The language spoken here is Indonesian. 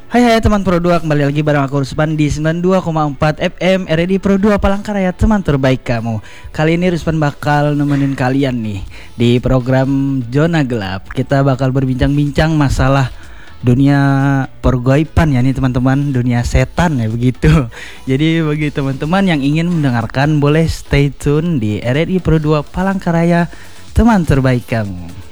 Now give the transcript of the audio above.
Hai teman Pro 2, kembali lagi bareng aku Ruspan di 92,4 FM RRI Pro 2 Palangkaraya, teman terbaik kamu. Kali ini Ruspan bakal nemenin kalian nih di program Zona Gelap. Kita bakal berbincang-bincang masalah dunia pergaulan ya nih teman-teman, dunia setan ya begitu. Jadi bagi teman-teman yang ingin mendengarkan boleh stay tune di RRI Pro 2 Palangkaraya, teman terbaik kamu.